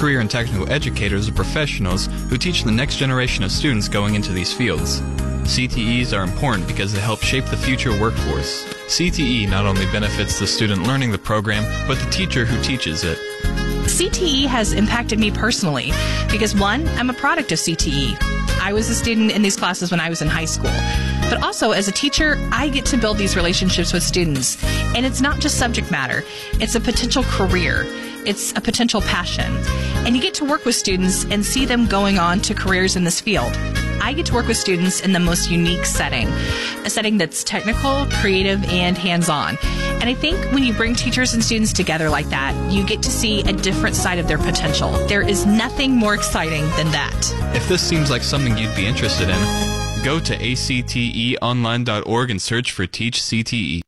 career and technical educators are professionals who teach the next generation of students going into these fields. CTEs are important because they help shape the future workforce. CTE not only benefits the student learning the program, but the teacher who teaches it. CTE has impacted me personally because, one, I'm a product of CTE. I was a student in these classes when I was in high school. But also, as a teacher, I get to build these relationships with students. And it's not just subject matter. It's a potential career. It's a potential passion. And you get to work with students and see them going on to careers in this field. I get to work with students in the most unique setting, a setting that's technical, creative, and hands-on. And I think when you bring teachers and students together like that, you get to see a different side of their potential. There is nothing more exciting than that. If this seems like something you'd be interested in, go to acteonline.org and search for Teach CTE.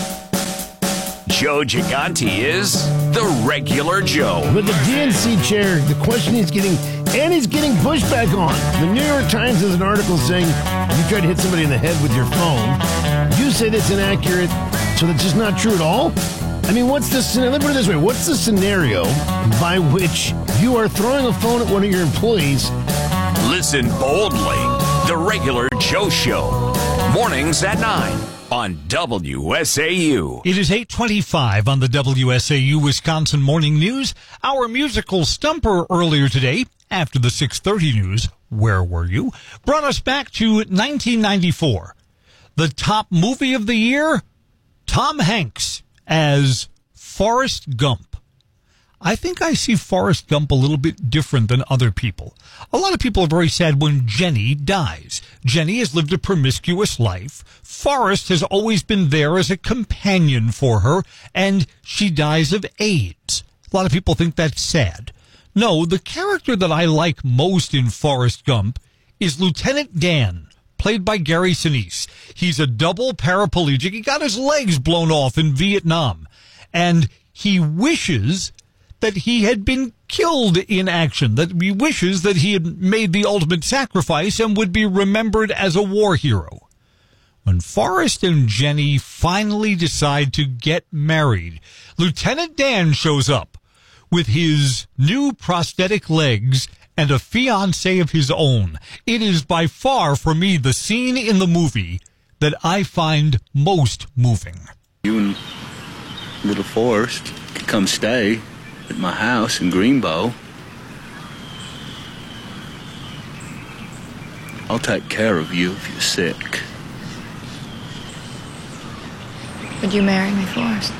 Joe Gigante is the regular Joe. With the DNC chair, the question he's getting pushback on. The New York Times has an article saying you try to hit somebody in the head with your phone. You say that's inaccurate, so that's just not true at all? I mean, what's the scenario? Let me put it this way. What's the scenario by which you are throwing a phone at one of your employees? Listen boldly. The regular Joe Show. Mornings at 9. On WSAU. It is 8:25 on the WSAU Wisconsin Morning News. Our musical stumper earlier today, after the 6:30 news, Where Were You?, brought us back to 1994. The top movie of the year, Tom Hanks as Forrest Gump. I think I see Forrest Gump a little bit different than other people. A lot of people are very sad when Jenny dies. Jenny has lived a promiscuous life. Forrest has always been there as a companion for her, and she dies of AIDS. A lot of people think that's sad. No, the character that I like most in Forrest Gump is Lieutenant Dan, played by Gary Sinise. He's a double paraplegic. He got his legs blown off in Vietnam, and he wishes that he had been killed in action, that he wishes that he had made the ultimate sacrifice and would be remembered as a war hero. When Forrest and Jenny finally decide to get married, Lieutenant Dan shows up with his new prosthetic legs and a fiancée of his own. It is by far, for me, the scene in the movie that I find most moving. You and little Forrest could come stay at my house in Greenbow. I'll take care of you if you're sick. Would you marry me, Forrest?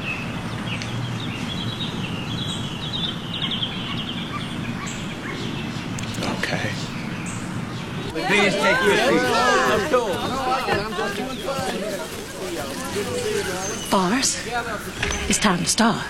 Okay. Please take your seat. Forrest, it's time to start.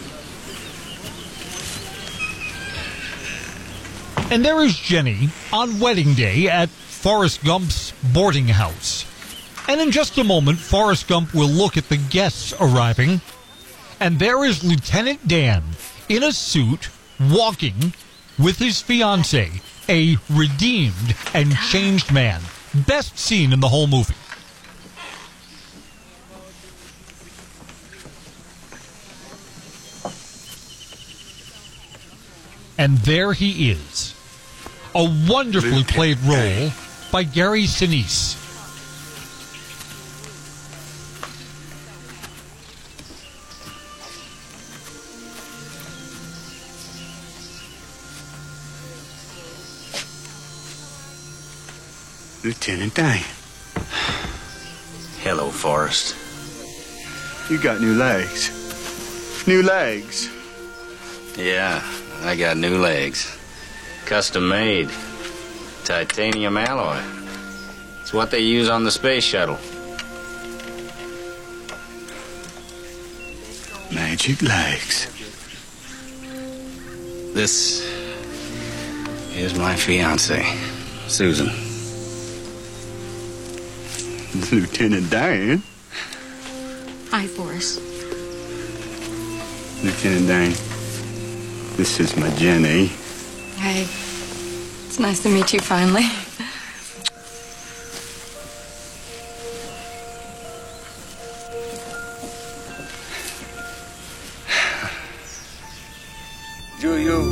And there is Jenny on wedding day at Forrest Gump's boarding house. And in just a moment, Forrest Gump will look at the guests arriving. And there is Lieutenant Dan in a suit walking with his fiancée, a redeemed and changed man. Best scene in the whole movie. And there he is. A wonderfully played role by Gary Sinise. Lieutenant Dan. Hello, Forrest. You got new legs. New legs. Yeah, I got new legs. Custom made. Titanium alloy. It's what they use on the space shuttle. Magic legs. This is my fiancée, Susan. Lieutenant Dan. Hi, Forrest. Lieutenant Dan. This is my Jenny. Hey, it's nice to meet you finally.